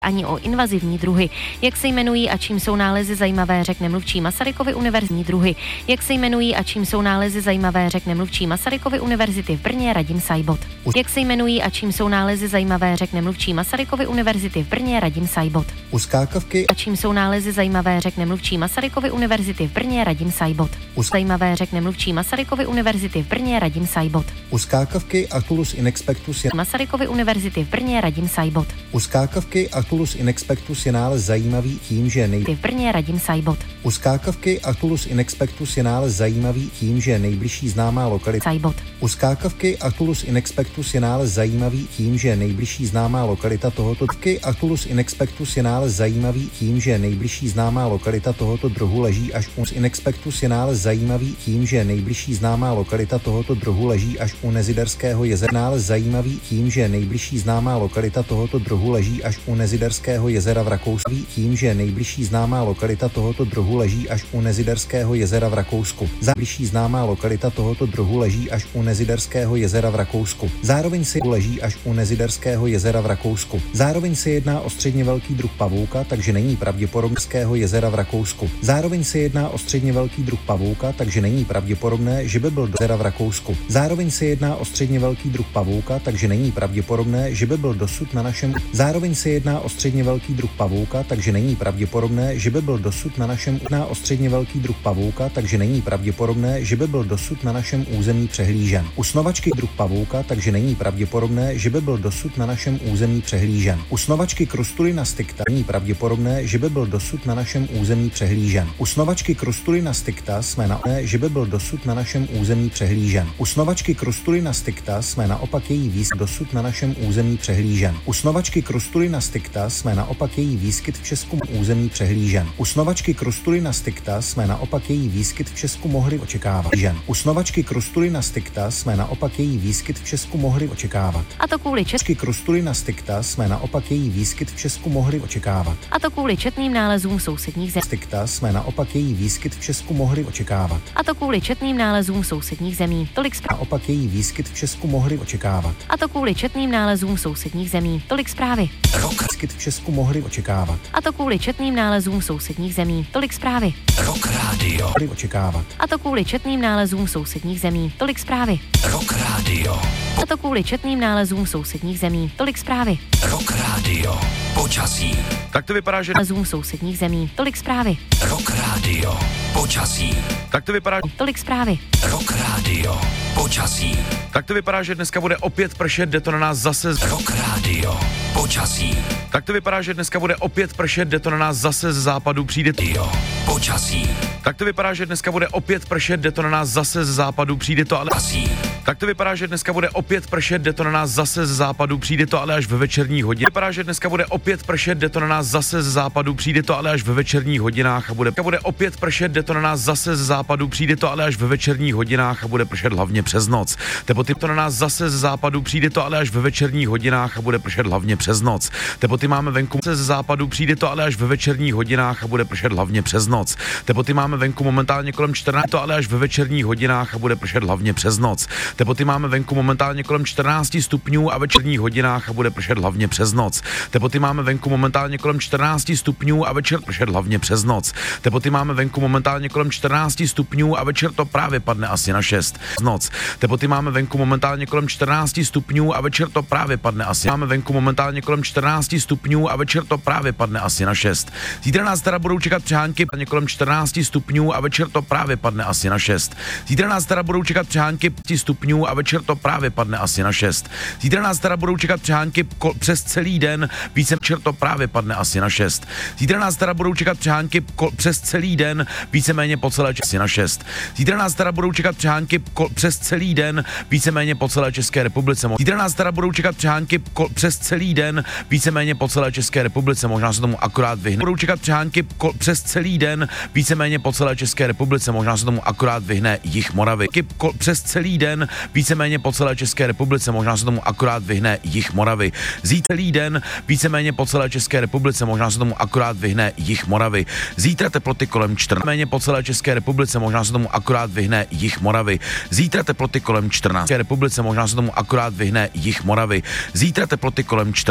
ani o invazivní druhy. Jak se jmenují a čím jsou nálezy zajímavé, řekne mluvčí Masarykovy univerzitní druhy. Jak se jmenují a čím jsou nálezy zajímavé, řekne mluvčí Masarykovy univerzity v Brně Radim Sajbot. Jak se jmenují a čím jsou nálezy zajímavé, řekne mluvčí Masarykovy univerzity v Brně Radim Sajbot. U skákavky a čím jsou nálezy zajímavé, řekne mluvčí Masarykovy univerzity v Brně Radim Sajbot. Zajímavé, řekne mluvčí Masarykovy univerzity v Brně Radim Sajbot. U skákavky Atulus inexpectus je Masarykovy univerzity v Brně Radim Sajbot. U skákavky Atulus inexpectus je nález zajímavý tím, že v Brně Radim Sajbot. U skákavky Atulus inexpectus je nález zajímavý tím, že nejbližší známá lokalita Sajbot. U skákavky Atulus inexpectus je nález zajímavý tím, že nejbližší známá lokalita tohoto Atulus inexpectus je nález zajímavý tím, že nejbližší známá lokalita tohoto druhu leží až u inexpectus je nález zajímavý tím, že nejbližší známá lokalita tohoto druhu leží až u Neziderského jezera. Nález zajímavý tím, že nejbližší známá lokalita tohoto druhu leží až u Neziderského jezera v Rakousku. Tím, že nejbližší známá lokalita tohoto druhu leží až u Neziderského jezera v Rakousku. Nejbližší známá lokalita tohoto druhu leží až u Neziderského jezera v Rakousku. Zároveň se leží až u Neziderského jezera v Rakousku. Zároveň se jedná o středně velký druh pavouka, takže není pravděpodobného jezera v Rakousku. Zároveň se jedná o středně velký druh pavouka, takže není pravděpodobné, že by byl do jezera v Rakousku. Zároveň se jedná o středně velký druh pavouka, takže není pravděpodobné, že by byl dosud na našem. Zároveň se jedná o středně velký druh pavouka, takže není pravděpodobné, že by byl dosud na našem. Jedná o středně velký druh pavouka, takže není pravděpodobné, že by byl dosud na našem území přehlížen. U snovačky druh pavouka, takže není pravděpodobné, že by byl dosud na našem území přehlížen. U snovačky Crustulina sticta není pravděpodobné, že by byl dosud na našem území přehlížen. U snovačky Crustulina sticta jsme na že by byl dosud na našem území přehlížen. U snovačky Crustulina sticta jsme naopak její výskyt dosud na našem území přehlížen. U snovačky Crustulina sticta jsme naopak její výskyt v českém území přehlížen. U snovačky Crustulina sticta jsme naopak její výskyt v Česku mohli očekávat. U snovačky Crustulina sticta jsme naopak její výskyt v Česku mohli očekávat. A to kvůli Česky Crustulina sticta jsme naopak její výskyt v Česku mohli očekávat. A to kvůli četným nálezům v sousedních zemích. Sticta jsme naopak její výskyt v Česku mohli očekávat. A to kvůli četným nálezům v sousedních zemí. Tolik zpráv. Naopak její výskyt v Česku mohli očekávat. A to kvůli četným nálezům v sousedních zemí. Tolik zprávy. Výskyt v Česku mohli očekávat. A to kvůli četným nálezům v sousedních zemí. Tolik zprávy. Rock Radio. Mohli očekávat. A to kvůli četným nálezům v sousedních zemí. Tolik zprávy. Rock Radio. A to kvůli četným nálezům v sousedních zemí. Tolik zprávy. Rock Radio. Počasí. Tak to vypadá, že nálezům v sousedních zemí. Tolik zprávy. Rock Radio. Počasí. Tak to vypadá. Tolik zprávy. Rock Radio. Počasí. Tak to vypadá, že dneska bude opět pršet, jde to na nás zase Rock Radio. Počasí. Tak to vypadá, že dneska bude opět pršet, jde to na nás zase z západu, přijde to. Počasí. Tak to vypadá, že dneska bude opět pršet, jde to na nás zase z západu, přijde to ale Tak to vypadá, že dneska bude opět pršet, jde to na nás zase z západu, přijde to ale až ve večerních hodinách. Vypadá, že dneska bude opět pršet, jde to na nás zase z západu, přijde to ale až ve večerních hodinách a bude opět pršet, jde to na nás zase z západu, přijde to ale až ve večerních hodinách a bude pršet hlavně přes noc. Teploty to na nás zase z západu, přijde to ale až ve večerních hodinách a bude pršet hlavně přes noc. Teploty máme venku z západu, přijde to ale až ve večerních hodinách a bude pršet hlavně přes noc. Teploty máme venku momentálně kolem 14, to ale až ve večerních hodinách a bude pršet hlavně přes noc. Teploty máme venku momentálně kolem 14 stupňů a večerních hodinách a bude pršet hlavně přes noc. Teploty máme venku momentálně kolem 14 stupňů a večer pršet hlavně přes noc. Teploty máme venku momentálně kolem 14 stupňů a večer to právě padne asi na 6 noc. Teploty máme venku momentálně kolem 14 stupňů a večer to právě padne asi. Máme venku momentálně kolem 14 stupňů a večer to právě padne asi na 6. Zítra nás teda budou čekat přehánky kolem 14 stupňů a večer to právě padne asi na 6. Zítra nás teda budou čekat přehánky 5 stupňů a večer to právě padne asi na 6. Zítra nás teda budou čekat přehánky přes celý den, více večer to právě padne asi na 6. Zítra nás teda budou čekat přehánky přes celý den, víceméně po celé asi na 6. Zítra nás teda budou čekat přehánky přes celý den, víceméně po celé České republice. Zítra nás teda budou čekat přehánky přes celý den, víceméně po celé České republice, možná se tomu akorát vyhne. Budou čekat přehánky přes celý den, víceméně po celé České republice, možná se tomu akorát vyhne jih Moravy. Přes celý den, víceméně po celé České republice, možná se tomu akorát vyhne jih Moravy. Zítra celý den, víceméně po celé České republice, možná se tomu akorát vyhne jih Moravy. Zítra teploty kolem 14, méně po celé České republice, možná se tomu akorát vyhne jih Moravy. Zítra teploty kolem 14, republice, možná se tomu akorát vyhne jih Moravy. Zítra teploty kolem 14.